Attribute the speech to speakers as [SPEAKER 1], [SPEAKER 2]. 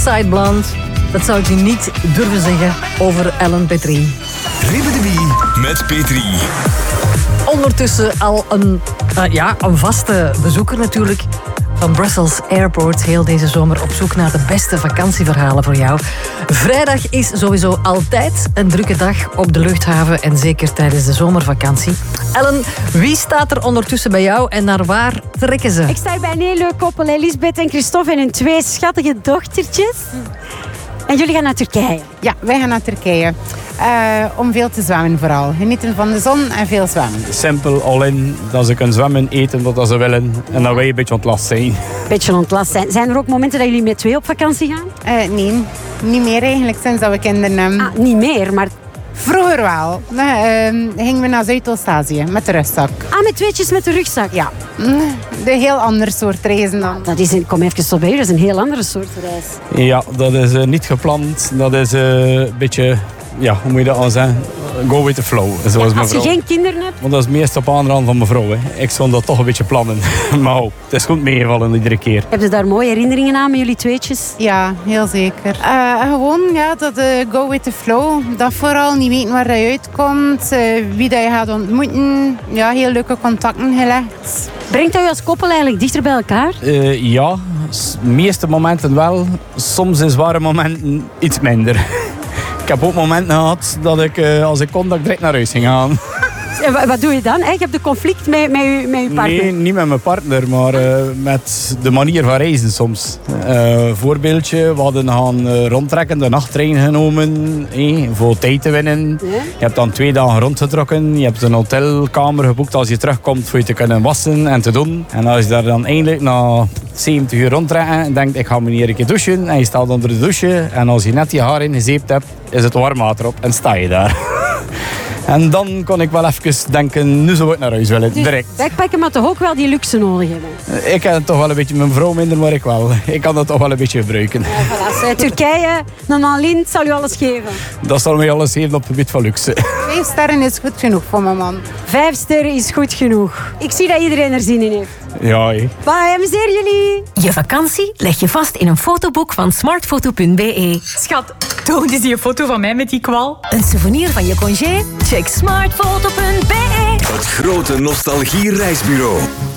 [SPEAKER 1] Suicide Blonde. Dat zou ik nu niet durven zeggen over Ellen Petrie.
[SPEAKER 2] Ribbedebie met Petrie.
[SPEAKER 1] Ondertussen al een vaste bezoeker natuurlijk van Brussels Airport. Heel deze zomer op zoek naar de beste vakantieverhalen voor jou. Vrijdag is sowieso altijd een drukke dag op de luchthaven en zeker tijdens de zomervakantie. Ellen, wie staat er ondertussen bij jou en naar waar trekken ze?
[SPEAKER 3] Ik sta hier bij een heel leuk koppel, Elisabeth en Christophe en hun 2 schattige dochtertjes. En jullie gaan naar Turkije?
[SPEAKER 4] Ja, wij gaan naar Turkije. Om veel te zwemmen vooral. Genieten van de zon en veel zwemmen.
[SPEAKER 5] Simpel, all-in. Dat ze kunnen zwemmen, eten wat ze willen. En dat wij een beetje ontlast zijn.
[SPEAKER 3] Beetje ontlast zijn. Zijn er ook momenten dat jullie met 2 op vakantie gaan?
[SPEAKER 4] Nee, niet meer eigenlijk sinds dat we kinderen hebben.
[SPEAKER 3] Niet meer, maar...
[SPEAKER 4] Vroeger wel. Gingen we naar Zuidoost-Azië met de rugzak.
[SPEAKER 3] Met 2'tjes met de rugzak?
[SPEAKER 4] Ja. De heel ander soort reizen dan.
[SPEAKER 3] Dat is kom even op bij u, dat is een heel andere soort reis.
[SPEAKER 5] Ja, dat is niet gepland. Dat is een beetje... Ja, hoe moet je dat al zeggen? Go with the flow, zoals
[SPEAKER 3] als je geen kinderen hebt?
[SPEAKER 5] Want dat is meest op aanraden van mevrouw. Hè. Ik zou dat toch een beetje plannen. Maar het is goed meegevallen iedere keer.
[SPEAKER 3] Heb je daar mooie herinneringen aan met jullie 2'tjes?
[SPEAKER 4] Ja, heel zeker. Gewoon, dat go with the flow. Dat vooral niet weten waar je uitkomt. Wie dat je gaat ontmoeten. Ja, heel leuke contacten gelegd.
[SPEAKER 3] Brengt dat je als koppel eigenlijk dichter bij elkaar?
[SPEAKER 5] Ja, de meeste momenten wel. Soms in zware momenten iets minder. Ik heb ook momenten gehad dat ik, als ik kon, dat ik direct naar huis ging gaan.
[SPEAKER 3] Wat doe je dan? Je hebt een conflict met je partner?
[SPEAKER 5] Nee, niet met mijn partner, maar met de manier van reizen soms. Voorbeeldje, we hadden gaan rondtrekken, de nachttrein genomen, voor tijd te winnen. Ja? Je hebt dan 2 dagen rondgetrokken, je hebt een hotelkamer geboekt als je terugkomt voor je te kunnen wassen en te doen. En als je daar dan eindelijk na 70 uur rondtrekken en denkt, ik ga me hier een keer douchen, en je staat onder de douche en als je net je haar ingezeept hebt, is het warm water op en sta je daar. En dan kon ik wel even denken, nu zou ik naar huis willen, direct.
[SPEAKER 3] Backpacken maar toch ook wel die luxe nodig hebben?
[SPEAKER 5] Ik heb het toch wel een beetje, mijn vrouw minder, maar ik wel. Ik kan dat toch wel een beetje gebruiken.
[SPEAKER 3] Ja, voilà. Turkije, een lint zal u alles geven?
[SPEAKER 5] Dat zal mij alles geven op het gebied van luxe.
[SPEAKER 4] 5 sterren is goed genoeg voor mijn man.
[SPEAKER 3] 5 sterren is goed genoeg. Ik zie dat iedereen er zin in heeft.
[SPEAKER 5] Ja,
[SPEAKER 3] Bye, amuseer jullie.
[SPEAKER 6] Je vakantie leg je vast in een fotoboek van smartfoto.be.
[SPEAKER 7] Schat, toon eens die foto van mij met die kwal.
[SPEAKER 6] Een souvenir van je congé? Check smartfoto.be.
[SPEAKER 2] Het grote nostalgie-reisbureau.